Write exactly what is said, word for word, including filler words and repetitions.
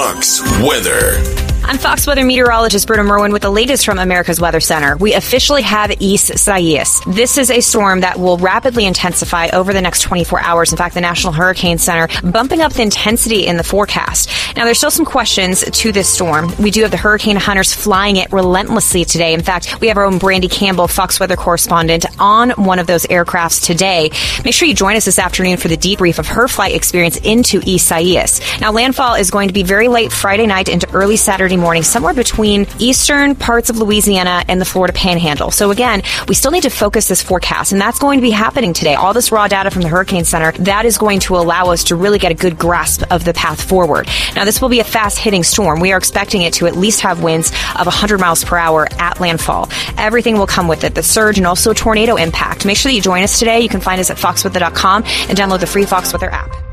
Fox Weather. I'm Fox Weather meteorologist Britta Merwin with the latest from America's Weather Center. We officially have Isaias. This is a storm that will rapidly intensify over the next twenty-four hours. In fact, the National Hurricane Center bumping up the intensity in the forecast. Now, there's still some questions to this storm. We do have the hurricane hunters flying it relentlessly today. In fact, we have our own Brandy Campbell, Fox Weather correspondent, on one of those aircrafts today. Make sure you join us this afternoon for the debrief of her flight experience into Isaias. Now, landfall is going to be very late Friday night into early Saturday morning, somewhere between eastern parts of Louisiana and the Florida Panhandle. So again, we still need to focus this forecast, and that's going to be happening today. All this raw data from the Hurricane Center, that is going to allow us to really get a good grasp of the path forward. Now, this will be a fast-hitting storm. We are expecting it to at least have winds of one hundred miles per hour at landfall. Everything will come with it, the surge and also tornado impact. Make sure that you join us today. You can find us at fox weather dot com and download the free Fox Weather app.